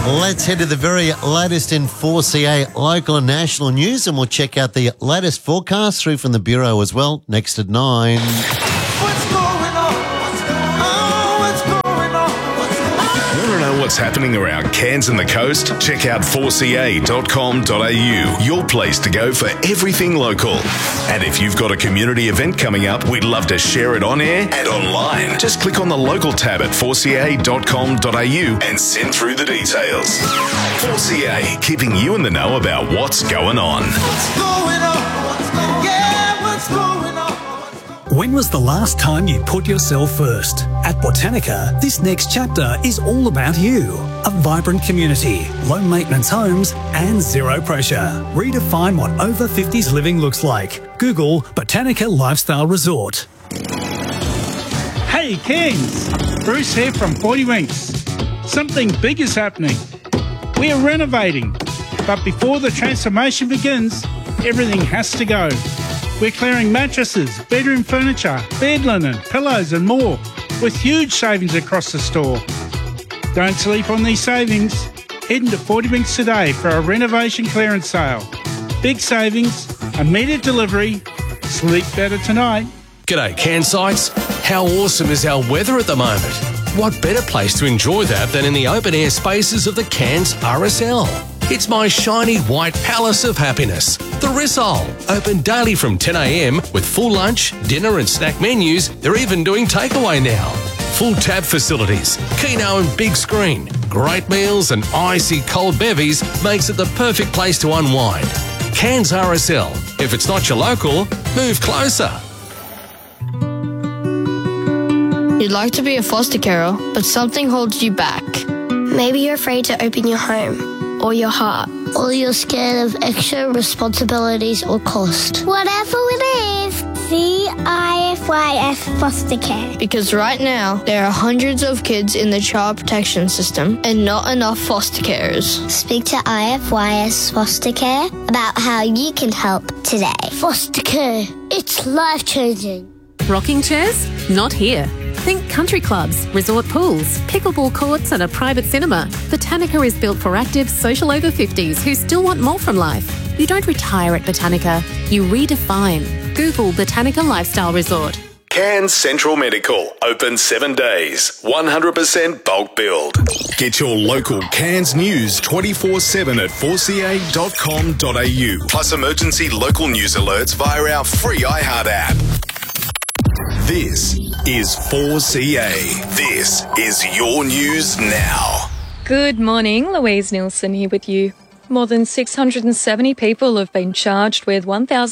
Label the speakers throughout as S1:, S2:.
S1: Let's head to the very latest in 4CA local and national news, and we'll check out the latest forecast through from the Bureau as well, next at 9.
S2: What's going on? What's going on?
S3: Want to know what's happening around Cairns and the coast? Check out 4ca.com.au, your place to go for everything local. And if you've got a community event coming up, we'd love to share it on air and online. Just click on the local tab at 4ca.com.au and send through the details. 4CA, keeping you in the know about what's going on.
S2: What's going on? Yeah, what's going on?
S4: When was the last time you put yourself first? At Botanica, this next chapter is all about you. A vibrant community, low maintenance homes, and zero pressure. Redefine what over 50s living looks like. Google Botanica Lifestyle Resort.
S5: Hey Cairns, Bruce here from 40 Winks. Something big is happening. We are renovating, but before the transformation begins, everything has to go. We're clearing mattresses, bedroom furniture, bed linen, pillows and more, with huge savings across the store. Don't sleep on these savings. Head into 40 Winks today for a renovation clearance sale. Big savings, immediate delivery. Sleep better tonight.
S6: G'day Cairnsites. How awesome is our weather at the moment? What better place to enjoy that than in the open air spaces of the Cairns RSL? It's my shiny white palace of happiness, the Rissole. Open daily from 10 a.m. with full lunch, dinner and snack menus. They're even doing takeaway now. Full tab facilities, keno and big screen, great meals and icy cold bevies makes it the perfect place to unwind. Cairns RSL. If it's not your local, move closer.
S7: You'd like to be a foster carer, but something holds you back.
S8: Maybe you're afraid to open your home or your heart, or you're scared of extra responsibilities or cost.
S9: Whatever it is, CIFYS Foster Care.
S7: Because right now, there are hundreds of kids in the child protection system and not enough foster carers.
S8: Speak to IFYS Foster Care about how you can help today.
S9: Foster care, it's life-changing.
S10: Rocking chairs? Not here. Think country clubs, resort pools, pickleball courts and a private cinema. Botanica is built for active social over 50s who still want more from life. You don't retire at Botanica, you redefine. Google Botanica Lifestyle Resort.
S3: Cairns Central Medical, open 7 days, 100% bulk build. Get your local Cairns news 24/7 at 4ca.com.au, plus emergency local news alerts via our free iHeart app. This is 4CA. This is your news now.
S11: Good morning, Louise Nielsen here with you. More than 670 people have been charged with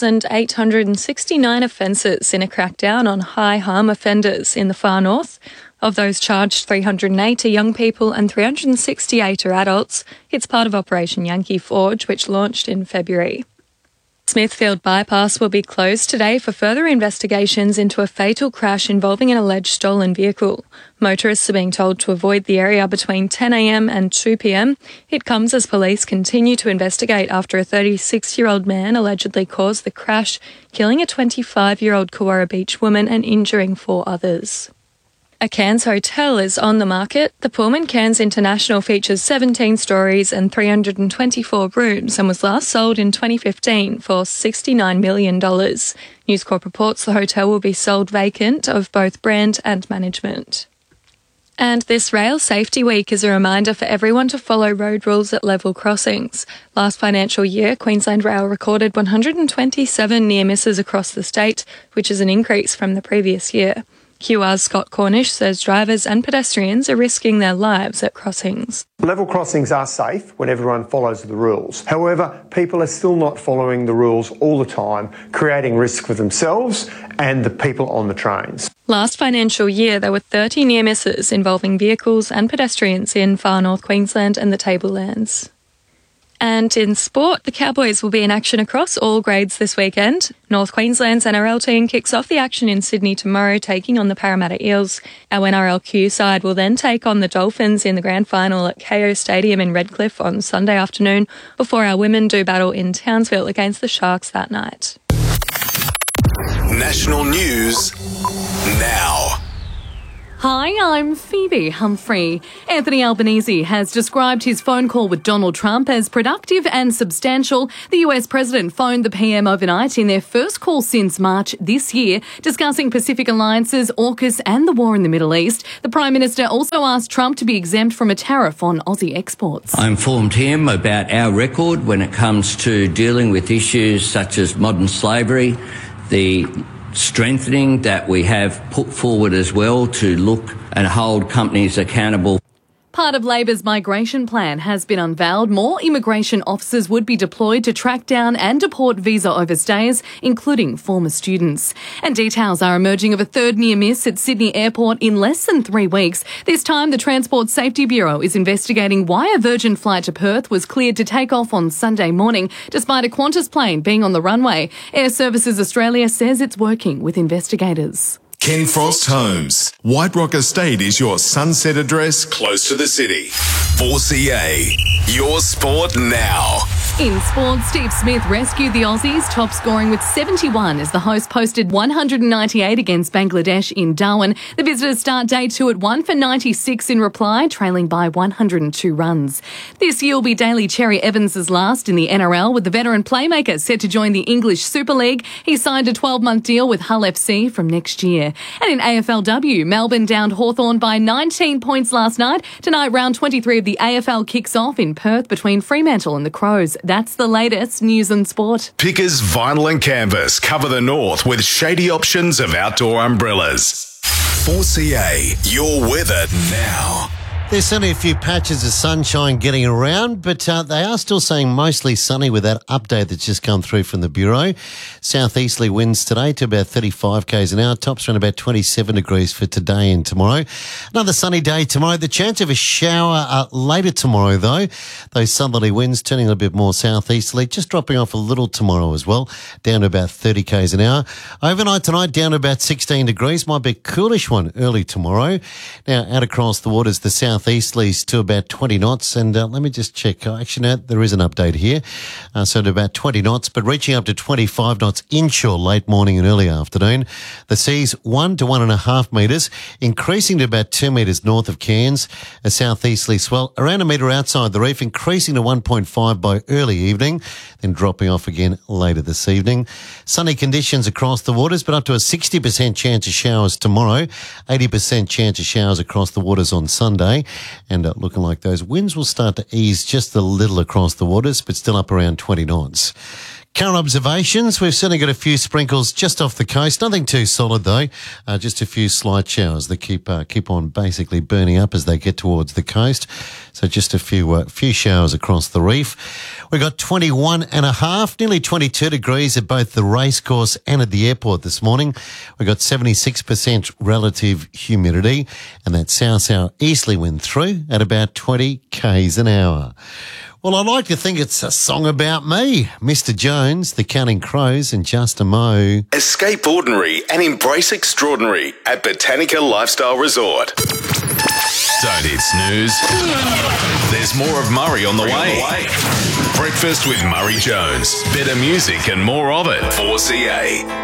S11: 1,869 offences in a crackdown on high harm offenders in the far north. Of those charged, 308 are young people and 368 are adults. It's part of Operation Yankee Forge, which launched in February. Smithfield Bypass will be closed today for further investigations into a fatal crash involving an alleged stolen vehicle. Motorists are being told to avoid the area between 10 a.m. and 2 p.m. It comes as police continue to investigate after a 36-year-old man allegedly caused the crash, killing a 25-year-old Kawara Beach woman and injuring 4 others. A Cairns hotel is on the market. The Pullman Cairns International features 17 stories and 324 rooms and was last sold in 2015 for $69 million. News Corp reports the hotel will be sold vacant of both brand and management. And this Rail Safety Week is a reminder for everyone to follow road rules at level crossings. Last financial year, Queensland Rail recorded 127 near misses across the state, which is an increase from the previous year. QR's Scott Cornish says drivers and pedestrians are risking their lives at crossings.
S12: Level crossings are safe when everyone follows the rules. However, people are still not following the rules all the time, creating risk for themselves and the people on the trains.
S11: Last financial year, there were 30 near misses involving vehicles and pedestrians in far north Queensland and the Tablelands. And in sport, the Cowboys will be in action across all grades this weekend. North Queensland's NRL team kicks off the action in Sydney tomorrow, taking on the Parramatta Eels. Our NRLQ side will then take on the Dolphins in the grand final at KO Stadium in Redcliffe on Sunday afternoon, before our women do battle in Townsville against the Sharks that night.
S3: National news now.
S13: Hi, I'm Phoebe Humphrey. Anthony Albanese has described his phone call with Donald Trump as productive and substantial. The US president phoned the PM overnight in their first call since March this year, discussing Pacific alliances, AUKUS and the war in the Middle East. The Prime Minister also asked Trump to be exempt from a tariff on Aussie exports.
S14: I informed him about our record when it comes to dealing with issues such as modern slavery, the strengthening that we have put forward as well to look and hold companies accountable.
S13: Part of Labor's migration plan has been unveiled. More immigration officers would be deployed to track down and deport visa overstayers, including former students. And details are emerging of a third near miss at Sydney Airport in less than 3 weeks. This time, the Transport Safety Bureau is investigating why a Virgin flight to Perth was cleared to take off on Sunday morning, despite a Qantas plane being on the runway. Air Services Australia says it's working with investigators.
S3: Ken Frost Homes. White Rock Estate is your sunset address close to the city. 4CA, your sport now.
S13: In sports, Steve Smith rescued the Aussies, top scoring with 71 as the host posted 198 against Bangladesh in Darwin. The visitors start day 2 at 1 for 96 in reply, trailing by 102 runs. This year will be Daly Cherry Evans' last in the NRL, with the veteran playmaker set to join the English Super League. He signed a 12-month deal with Hull FC from next year. And in AFLW, Melbourne downed Hawthorn by 19 points last night. Tonight, round 23 of the AFL kicks off in Perth between Fremantle and the Crows. That's the latest news and sport.
S3: Pickers Vinyl and Canvas cover the north with shady options of outdoor umbrellas. 4CA, your weather now.
S1: There's certainly a few patches of sunshine getting around, but they are still saying mostly sunny with that update that's just come through from the Bureau. Southeasterly winds today to about 35 k's an hour. Tops around about 27 degrees for today and tomorrow. Another sunny day tomorrow. The chance of a shower later tomorrow, though. Those southerly winds turning a little bit more southeasterly, just dropping off a little tomorrow as well, down to about 30 k's an hour. Overnight tonight, down to about 16 degrees. Might be a coolish one early tomorrow. Now, out across the waters, the southeasterlies to about 20 knots. And let me just check. Actually, no, there is an update here. So to about 20 knots, but reaching up to 25 knots inshore late morning and early afternoon. The seas 1 to 1.5 metres, increasing to about 2 metres north of Cairns. A southeasterly swell around a metre outside the reef, increasing to 1.5 by early evening, then dropping off again later this evening. Sunny conditions across the waters, but up to a 60% chance of showers tomorrow, 80% chance of showers across the waters on Sunday. And looking like those winds will start to ease just a little across the waters, but still up around 20 knots. Current observations, we've certainly got a few sprinkles just off the coast. Nothing too solid though, just a few slight showers that keep on basically burning up as they get towards the coast. So just a few showers across the reef. We've got 21.5, nearly 22 degrees at both the racecourse and at the airport this morning. We've got 76% relative humidity, and that south-south-easterly wind through at about 20 k's an hour. Well, I'd like to think it's a song about me. Mr. Jones, the Counting Crows, and Just a Mo.
S3: Escape ordinary and embrace extraordinary at Botanica Lifestyle Resort. Don't hit snooze. There's more of Murray on the way. Breakfast with Murray Jones. Better music and more of it. 4CA.